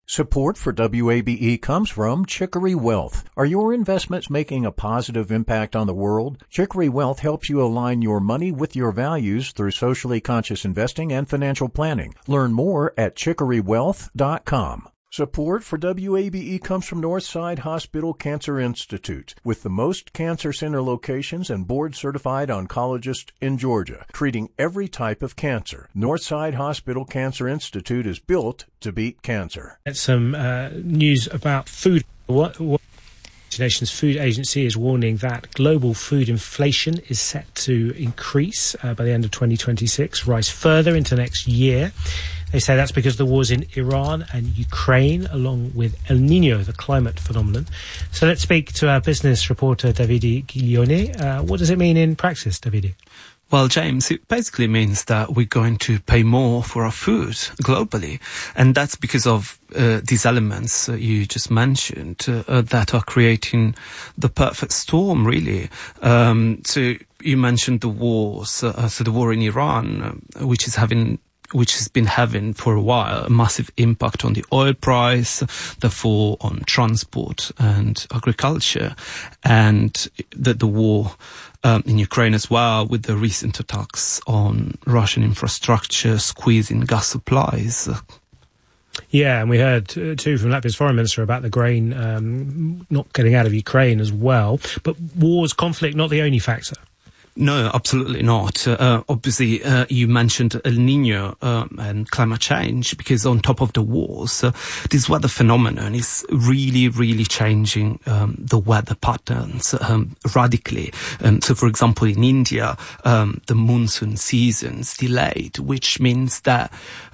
Support for WABE comes from Chicory Wealth. Are your investments making a positive impact on the world? Chicory Wealth helps you align your money with your values through socially conscious investing and financial planning. Learn more at chicorywealth.com. Support for WABE comes from Northside Hospital Cancer Institute, with the most cancer center locations and board-certified oncologists in Georgia, treating every type of cancer. Northside Hospital Cancer Institute is built to beat cancer. Some news about food. The Nations Food Agency is warning that global food inflation is set to increase by the end of 2026, rise further into next year. They say that's because of the wars in Iran and Ukraine, along with El Niño, the climate phenomenon. So let's speak to our business reporter, Davide Giglione. What does it mean in practice, Davide? Well, James, it basically means that we're going to pay more for our food globally. And that's because of these elements you just mentioned that are creating the perfect storm, really. So you mentioned the wars. So the war in Iran, which has been having for a while a massive impact on the oil price, therefore on transport and agriculture, and the war in Ukraine as well, with the recent attacks on Russian infrastructure, squeezing gas supplies. Yeah, and we heard too from Latvia's foreign minister about the grain not getting out of Ukraine as well. But conflict, not the only factor. No, absolutely not. Obviously, you mentioned El Niño and climate change, because on top of the wars, this weather phenomenon is really, really changing the weather patterns radically. So, for example, in India, the monsoon season's delayed, which means that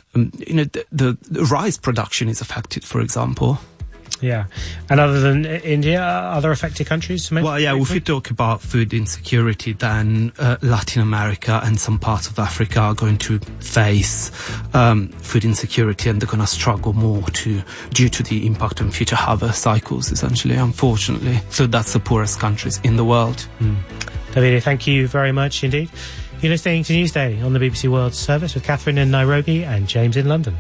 the rice production is affected, for example. Yeah. And other than India, other affected countries? Well, yeah, if we talk about food insecurity, then Latin America and some parts of Africa are going to face food insecurity, and they're going to struggle more due to the impact on future harvest cycles, essentially, unfortunately. So that's the poorest countries in the world. Davide, thank you very much indeed. You're listening to Newsday on the BBC World Service with Catherine in Nairobi and James in London.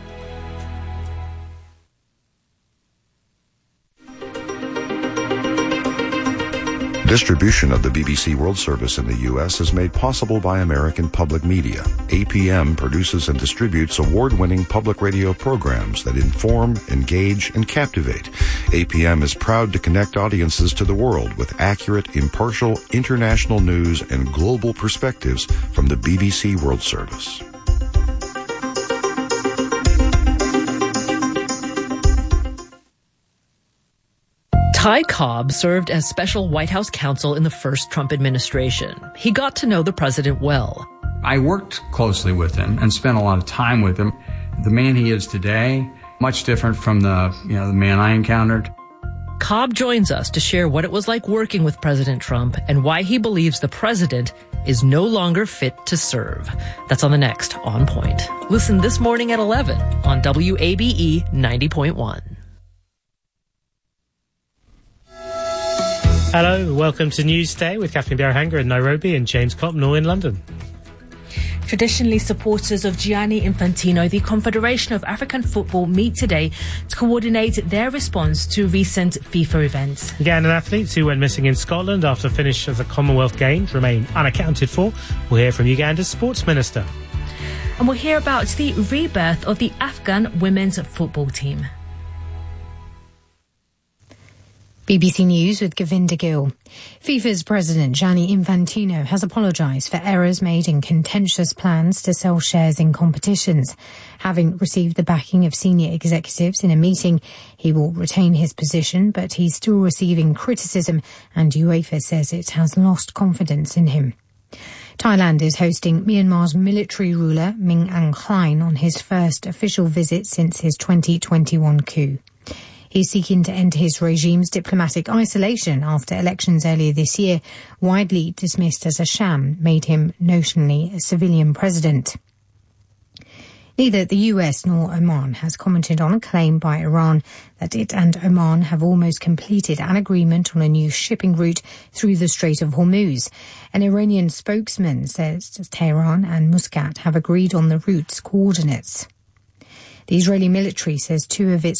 Distribution of the BBC World Service in the U.S. is made possible by American Public Media. APM produces and distributes award-winning public radio programs that inform, engage, and captivate. APM is proud to connect audiences to the world with accurate, impartial, international news and global perspectives from the BBC World Service. Ty Cobb served as special White House counsel in the first Trump administration. He got to know the president well. I worked closely with him and spent a lot of time with him. The man he is today, much different from the man I encountered. Cobb joins us to share what it was like working with President Trump and why he believes the president is no longer fit to serve. That's on the next On Point. Listen this morning at 11 on WABE 90.1. Hello, welcome to Newsday with Catherine Bierhanger in Nairobi and James Copnall in London. Traditionally supporters of Gianni Infantino, the Confederation of African Football meet today to coordinate their response to recent FIFA events. Ugandan athletes who went missing in Scotland after the finish of the Commonwealth Games remain unaccounted for. We'll hear from Uganda's sports minister. And we'll hear about the rebirth of the Afghan women's football team. BBC News with Govinda Gill. FIFA's president Gianni Infantino has apologised for errors made in contentious plans to sell shares in competitions. Having received the backing of senior executives in a meeting, he will retain his position, but he's still receiving criticism, and UEFA says it has lost confidence in him. Thailand is hosting Myanmar's military ruler Min Aung Hlaing on his first official visit since his 2021 coup. He's seeking to end his regime's diplomatic isolation after elections earlier this year, widely dismissed as a sham, made him notionally a civilian president. Neither the US nor Oman has commented on a claim by Iran that it and Oman have almost completed an agreement on a new shipping route through the Strait of Hormuz. An Iranian spokesman says Tehran and Muscat have agreed on the route's coordinates. The Israeli military says two of its